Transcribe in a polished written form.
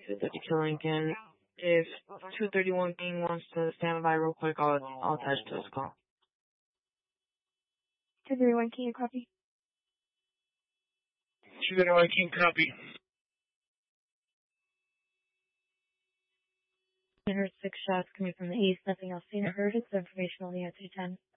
232 Lincoln. If 231 King wants to stand by real quick, I'll attach to his call. 231 King, copy. 231 King, copy. I heard 6 shots coming from the east. Nothing else seen or heard. It's information on the answer 10.